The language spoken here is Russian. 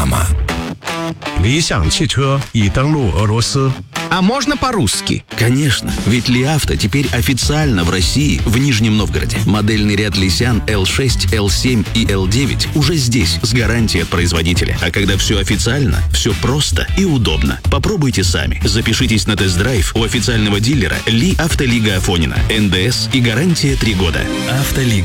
реклама. 理想汽车已登陆俄罗斯。 А можно по-русски? Конечно, ведь Ли Авто теперь официально в России, в Нижнем Новгороде. Модельный ряд Лисян L6, L7 и L9 уже здесь, с гарантией от производителя. А когда все официально, все просто и удобно. Попробуйте сами. Запишитесь на тест-драйв у официального дилера Ли Автолига Афонина. НДС и гарантия 3 года. Автолига.